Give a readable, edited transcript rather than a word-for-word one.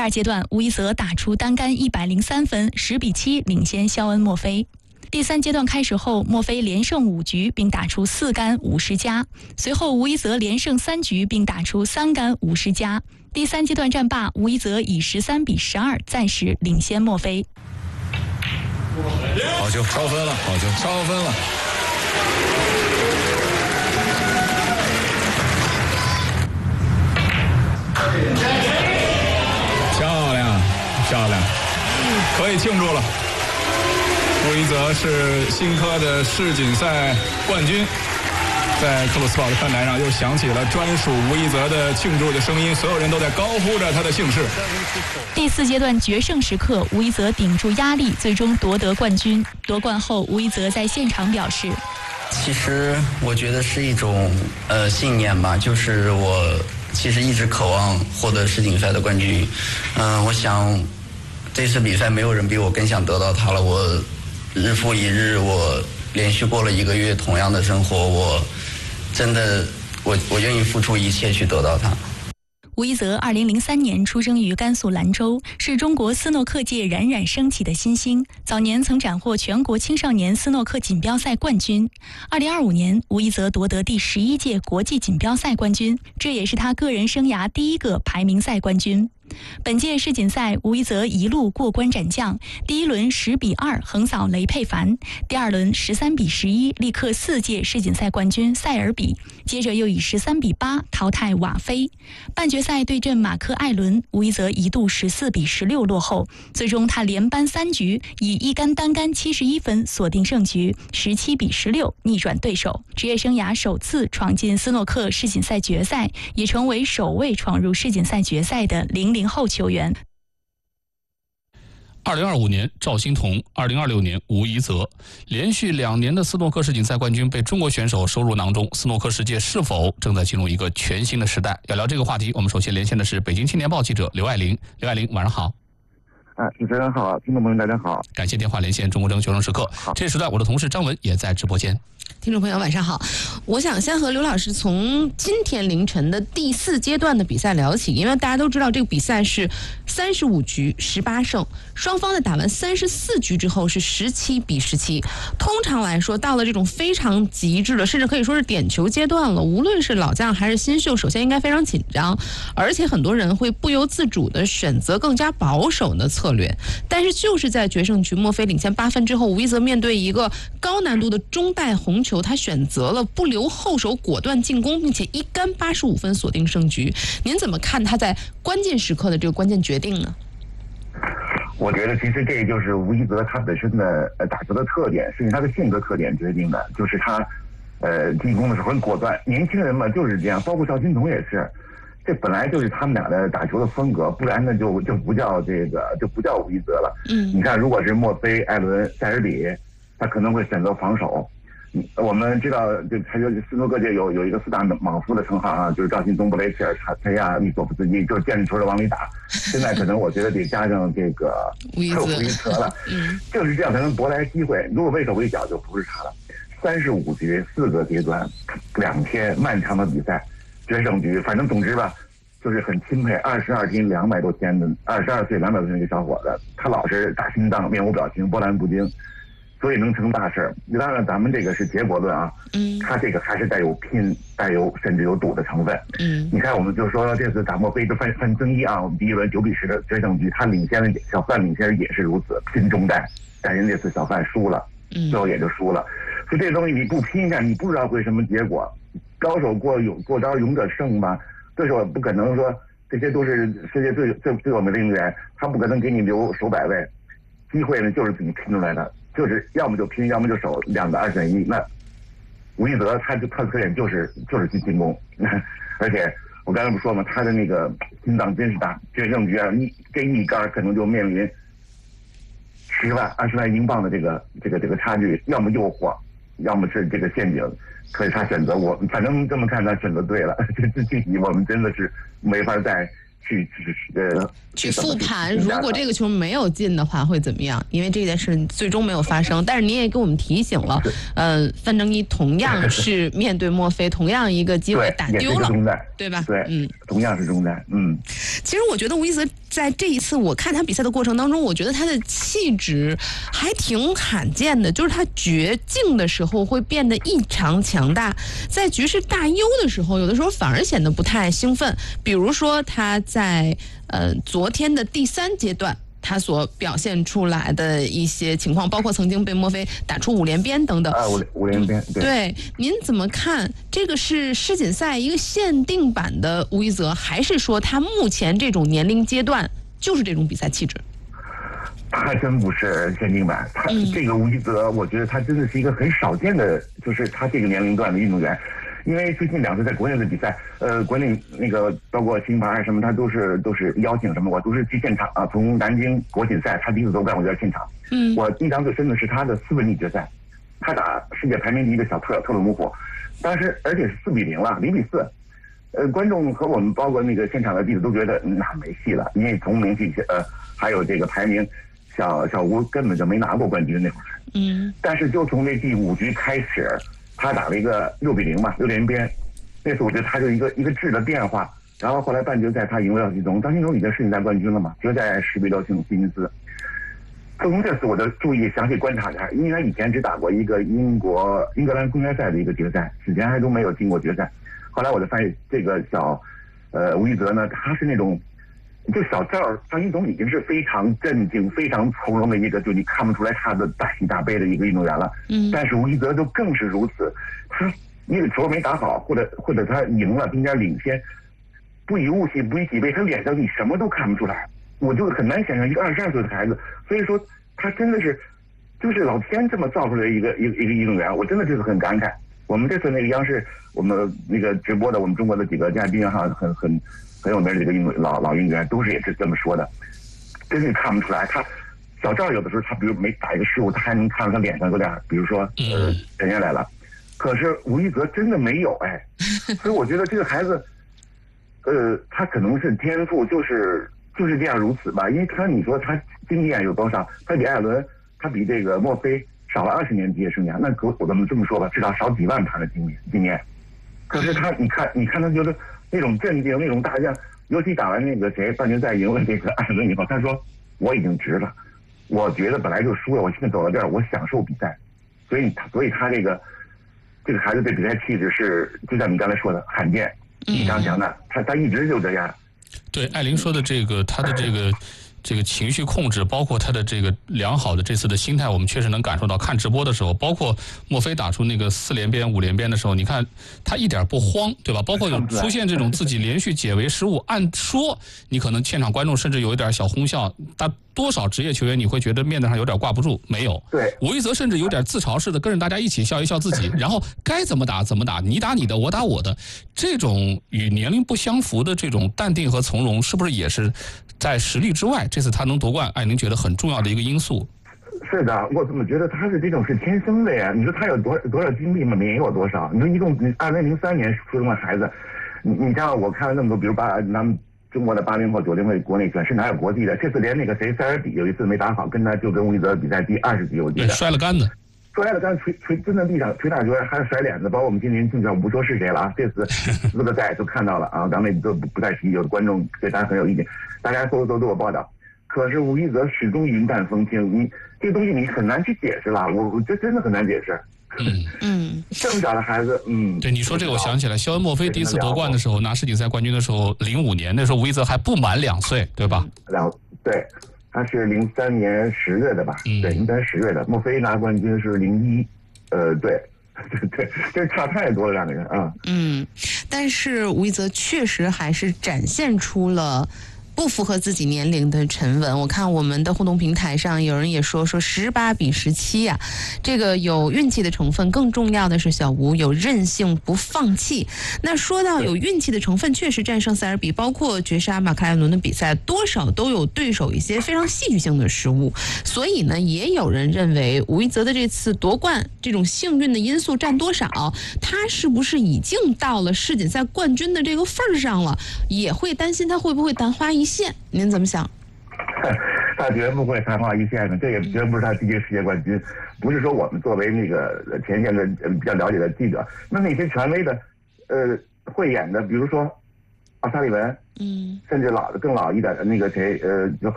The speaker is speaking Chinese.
二阶段，吴一泽打出单杆103分，10比7领先肖恩·墨菲。第三阶段开始后，墨菲连胜5局，并打出4杆50加。随后，吴一泽连胜3局，并打出3杆50加。第三阶段战罢，吴一泽以13比12暂时领先墨菲。 好球，超分了，好球，超分了。漂亮，漂亮，可以庆祝了。吴一泽是新科的世锦赛冠军，在克鲁斯堡的看台上又响起了专属吴一泽的庆祝的声音，所有人都在高呼着他的姓氏。 第四阶段决胜时刻，吴一泽顶住压力，最终夺得冠军。夺冠后，吴一泽在现场表示：“ 其实我觉得是一种信念吧，就是我其实一直渴望获得世锦赛的冠军。我想这次比赛没有人比我更想得到它了。我日复一日，我连续过了1个月同样的生活，我真的我愿意付出一切去得到它。” 吴一泽2003年出生于甘肃兰州，是中国斯诺克界冉冉升起的新星。早年曾斩获全国青少年斯诺克锦标赛冠军。2025年，吴一泽夺得第11届国际锦标赛冠军，这也是他个人生涯第1个排名赛冠军。本届世锦赛，吴一泽一路过关斩将，第1轮10比2横扫雷佩凡，第2轮13比11力克4届世锦赛冠军塞尔比，接着又以13比8淘汰瓦菲。半决赛对阵马克艾伦，吴一泽一度14比16落后，最终他连扳3局，以1杆单杆71分锁定胜局，17比16逆转对手，职业生涯首次闯进斯诺克世锦赛决赛，也成为首位闯入世锦赛决赛的00后球员。 2025年赵欣彤，2026年吴一泽，连续2年的斯诺克世锦赛冠军被中国选手收入囊中，斯诺克世界是否正在进入一个全新的时代？要聊这个话题，我们首先连线的是北京青年报记者刘爱玲。刘爱玲，晚上好。 主持人好，听众朋友大家好。 感谢电话连线中国证学生时刻。这时段我的同事张文也在直播间。 听众朋友晚上好，我想先和刘老师从今天凌晨的第4阶段的比赛聊起，因为大家都知道这个比赛是35局18胜，双方在打完34局之后是17比17。通常来说，到了这种非常极致的，甚至可以说是点球阶段了，无论是老将还是新秀，首先应该非常紧张，而且很多人会不由自主的选择更加保守的策略。但是就是在决胜局墨菲领先8分之后，吴一泽面对一个高难度的中带红球，他选择了不留后手，果断进攻，并且1杆85分锁定胜局。您怎么看他在关键时刻的这个关键决定呢？ 我觉得其实这就是吴一泽他本身的打球的特点，甚至他的性格特点决定的，就是他进攻的时候很果断。年轻人嘛就是这样，包括赵欣彤也是，这本来就是他们俩的打球的风格，不然呢就不叫不叫吴一泽了。你看，如果是墨菲、艾伦、塞尔比，他可能会选择防守。我们知道，他就斯诺克界有一个4大莽夫的称号啊，就是赵欣彤、布雷切尔、查亚、米索夫斯基，就是见着球的往里打。现在可能我觉得得加上这个吴一泽了，就是这样才能博来机会。如果畏手畏脚，就不是他了。35局4个阶段，2天漫长的比赛，决胜局，反正总之吧，就是很钦佩22斤200多斤的22岁200多斤的一个小伙子，他老是打心脏，面无表情，波澜不惊。所以能成大事。当然咱们这个是结果论啊，他这个还是带有甚至有赌的成分。你看我们就说这次打墨菲就分争议啊，我们第1轮9比10的决胜局，他小范领先也是如此，拼中带，但人这次小范输了，最后也就输了。所以这东西你不拼一下，你不知道会什么结果。高手过招勇者胜吧，对手不可能说这些都是世界最有名的运动员，他不可能给你留手百位，机会呢就是自己拼出来的。就是要么就拼，要么就守，2个2选1。那吴一泽他的特点就是去进攻，而且我刚才不说嘛，他的那个心脏真是大，决胜局啊，这一杆可能就面临10万、20万英镑的这个差距，要么诱惑，要么是这个陷阱。可是他选择反正这么看，他选择对了。这具体我们真的是没法再去复盘，如果这个球没有进的话会怎么样？因为这件事最终没有发生，但是您也给我们提醒了，范正一同样是面对墨菲，同样一个机会打丢了，对吧？ 对， 同样是中单。 其实我觉得吴一泽在这一次我看他比赛的过程当中，我觉得他的气质还挺罕见的，就是他绝境的时候会变得异常强大，在局势大优的时候，有的时候反而显得不太兴奋。比如说他在昨天的第3阶段。他所表现出来的一些情况，包括曾经被墨菲打出5连鞭等等。 五连鞭， 对，您怎么看？这个是世锦赛一个限定版的吴一泽，还是说他目前这种年龄阶段就是这种比赛气质？ 他还真不是限定版，他这个吴一泽，我觉得他真的是一个很少见的，就是他这个年龄段的运动员。因为最近2次在国内的比赛，国内那个包括新牌什么，他都是邀请什么，我都是去现场啊。从南京国锦赛，他第一次夺冠，我就在现场。我印象最深的是他的4分之一决赛，他打世界排名第1的小特鲁姆火，当时而且是4比0了，0比4。观众和我们包括那个现场的记者都觉得那没戏了，因为从名气还有这个排名，小吴根本就没拿过冠军那会儿。但是就从那第5局开始。他打了一个6比0嘛，6连鞭，那次我觉得他就一个质的变化，然后后来半决赛他赢了张新忠，张新忠已经世锦赛冠军了嘛，决赛10比6胜希金斯。从这次我就注意详细观察他，因为他以前只打过一个英格兰公开赛的一个决赛，之前还都没有进过决赛。后来我就发现这个吴一泽呢，他是那种就小赵张新忠已经是非常镇静、非常从容的一个，就你看不出来他的大喜大悲的一个运动员了。但是吴一泽就更是如此，他一个球没打好，或者他赢了，并且领先，不以物喜，不以己悲，他脸上你什么都看不出来，我就很难想象一个22岁的孩子。所以说他真的是就是老天这么造出来一个运动员，我真的就是很感慨。我们这次那个央视我们那个直播的，我们中国的几个嘉宾哈，很有名的这个老运动员都是也是这么说的，真是看不出来。他小赵有的时候他比如没打一个失误，他还能看到他脸上有点，比如说沉下来了。可是吴一泽真的没有所以我觉得这个孩子，他可能是天赋就是这样如此吧。因为你说他经验有多少？他比艾伦，他比这个墨菲少了20年职业生涯，那我怎么这么说吧，至少少几万盘的经验。可是他，你看他就是那种镇定，那种大将，尤其打完那个半决赛赢了这个艾伦以后，他说我已经值了，我觉得本来就输了，我现在走到这儿，我享受比赛，所以他这个孩子对比赛气质是就像你刚才说的罕见，异常强大，他一直就这样。 对，艾琳说的这个，他的这个情绪控制，包括他的这个良好的这次的心态，我们确实能感受到。看直播的时候，包括墨菲打出那个4连鞭、5连鞭的时候，你看他一点不慌，对吧？包括有出现这种自己连续解围失误，按说你可能现场观众甚至有一点小哄笑，但多少职业球员你会觉得面子上有点挂不住？没有。 对， 吴一泽甚至有点自嘲似的跟着大家一起笑一笑自己，然后该怎么打怎么打，你打你的，我打我的，这种与年龄不相符的这种淡定和从容，是不是也是在实力之外，这次他能夺冠，艾宁觉得很重要的一个因素？ 是的，我怎么觉得他是这种是天生的呀？你说他有多少经历吗？没有多少。你说一共2003年出生的孩子，你像我看了那么多，比如咱们中国的80后、90后国内选，甚至还有国际的。这次连那个塞尔比有一次没打好，跟吴一泽比赛第20局，我记得摔了杆子。 摔了杆捶真的地上捶大脚，还是甩脸子，包括我们今年竞赛我不说是谁了啊，这次4个赛都看到了啊，刚才都不再提，有的观众对他很有意见，大家都有报道。可是吴一泽始终云淡风轻，你这个东西你很难去解释了，我这真的很难解释。这么小的孩子， 对你说这个，我想起来，肖恩·墨菲第一次夺冠的时候，拿世锦赛冠军的时候，05年那时候吴一泽还不满2岁，对吧？ 对。他是03年10月的吧？对，03年10月的。墨菲拿冠军是01，对，这差太多了两个人啊。 但是吴一泽确实还是展现出了不符合自己年龄的沉稳。我看我们的互动平台上有人也说18比17呀，这个有运气的成分，更重要的是小吴有韧性不放弃。那说到有运气的成分，确实战胜塞尔比，包括绝杀马克莱伦的比赛，多少都有对手一些非常戏剧性的失误。所以呢，也有人认为吴一泽的这次夺冠这种幸运的因素占多少，他是不是已经到了世锦赛冠军的这个份儿上了，也会担心他会不会昙花一现。您怎么想？ 他绝不会昙花一现的，这也绝不是他第一个世界冠军。不是说我们作为那个前线的比较了解的记者，那些权威的会演的，比如说奥沙利文，甚至更老一点的那个谁，就